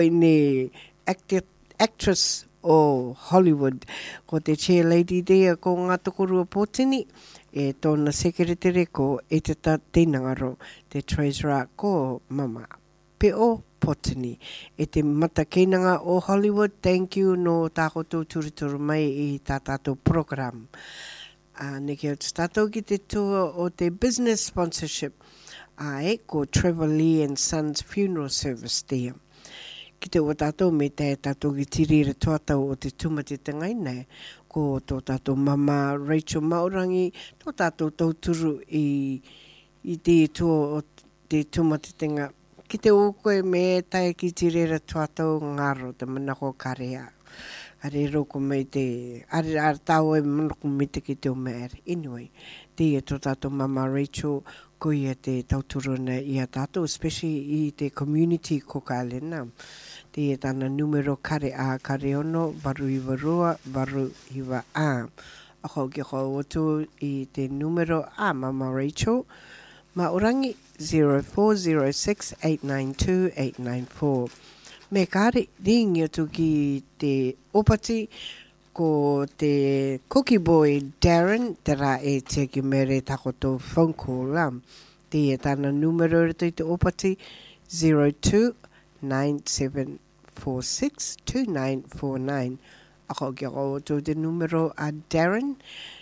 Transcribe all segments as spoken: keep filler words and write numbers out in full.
Ni actor, actress o Hollywood ko te chair lady dea ko ngā tokorua pōtini e tōna secretary ko e te ta teinangaro te treasurer ko mama pe o pōtini e te mata keinanga o Hollywood. Thank you no tākoto turituru mai i tā tātou program. Uh, Neke o te tātou ki te tua o te business sponsorship ai ko Trevor Lee and Sons Funeral Service dea. Ki te o tātou me te tātou ki tirira tuatau o te tumati tangai nei, ko tō tātou mama Rachel Maurangi, tō tātou tauturu i, i te tua o te tumati tanga. Ki te o koe me tai ki tirira tuatau ngaro te manako karea. Are roko mai te, are are tau e manako me te ki te o meere. Anyway, te e tō tātou mama Rachel, ko ia te tauturu na ia tātou, especially i te community ko ka lena. Te e tāna numero kare a kare ono, varu iwa rua, varu iwa a. Ako ki ko otu i te numero a mama Rachel, ma orangi zero four zero six eight nine two eight nine four. Me kare ringi atu ki te opati, ko te cookie boy Darren, te rā e te ki mere takoto phone call lam. Te e tāna numero rito i te opati zero two nine seven four six two nine four nine. Ako ki ako to te numero a Darren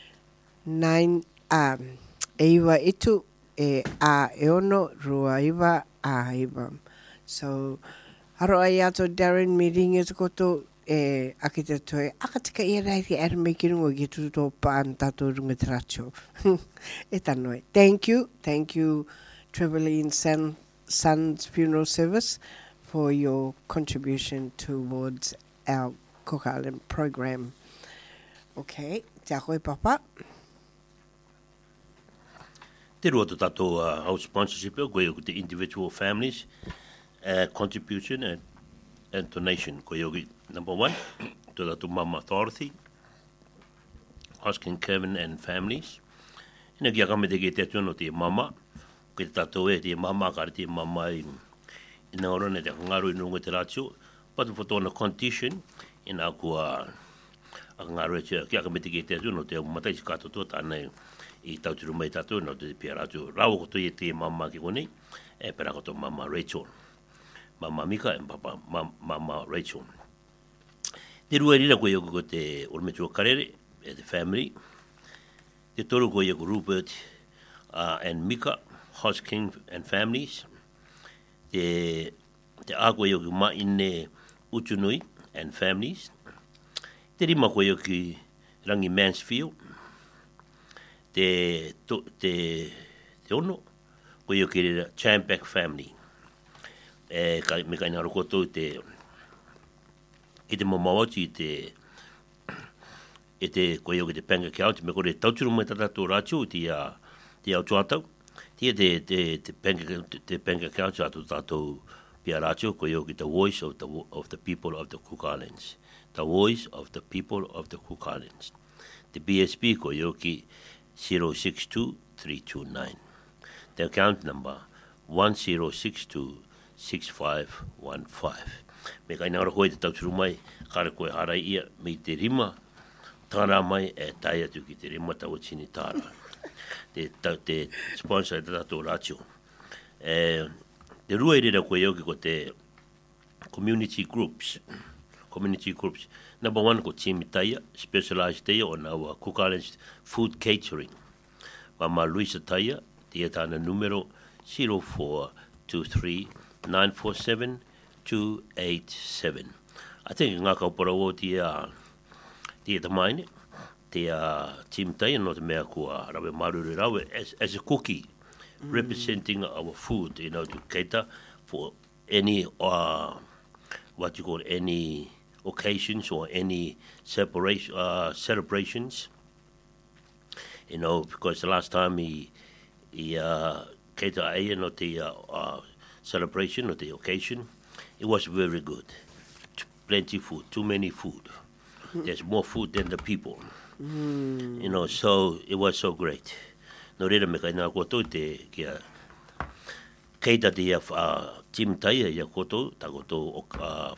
nine um, e iwa itu e a e ono rua iwa a iwa. So, haro ai ato Darren me ringi te koto e aki te toi, aka tika i rai ki ara me ki rungo ki tuto paan tato runga te racho. E tanoi. Thank you. Thank you, Trevor Lee and Son, Sons Funeral Service, for your contribution towards our Cook Island program. Okay. Te a koe papa. Te rua to tātou uh, house sponsorship o koe o te individual families, uh, contribution and, and donation. Koe o ki number one, to tātou Mama Authority, Hoskin Kevin and families. Ina ki a kame te ke te atuano te mama, koe te tātou e te mama, kare te mama i ina orone te kangaru i nunga te ratio, patu fotona condition, ina kua a kangaru e tia, ki a kame te ke te atuano te matai si katoto tāna i tauturu mai tātou, no te pia ratio. Rau koto i te mama ki konei, e pera koto Mama Rachel. Mama Mika and Papa Mama, Mama Rachel. Te rua rira koe ioko ko te Ormetua Karere, e te family. Te toru koe ioko Rupert uh, and Mika, Hosking and families. Te, te a koe ioko Maine Utunui and families. Te rima koe ioko Rangi Mansfield. Te, to, te, te ono koe ioko rira Chambeck family. E ka, me kai ngaro koto te i te mamawati i te i te koe o te bank account me kore tauturu mai tatato rātio te a te au tuatau te te te te bank te bank account atu tatou pia rātio koe o the voice of the of the people of the Cook Islands, the voice of the people of the Cook Islands. The B S P koe o ki zero six two three two nine. The account number one zero six two six five one five. Me kai nara koe te tauturu mai, kare koe harai ia, me te rima, tāra mai e tai atu ki te rima tau tini tāra. Te, te, te sponsor te tato rātio. E, te rua i rira koe auki ko te community groups. Community groups. Number one ko Team Taia, specialized Taia on our Cook Islands food catering. Mama Luisa Taia, te tāna numero zero four two three nine four seven two eight seven. I think ngā kaupara o te a te ta maine, te a Team Taia no te mea kua rawe maruru rawe as, as a cookie mm. representing our food, you know, to cater for any, uh, what you call, any occasions or any separation, uh, celebrations, you know, because the last time he, he uh, cater a no te uh, uh, celebration or the occasion, it was very good. Plenty food, too many food. Mm. There's more food than the people. Mm. You know, so it was so great. No reira me kai nā kua tau te kia keita te ia uh, Tim Taia ia koto, ta koto o uh,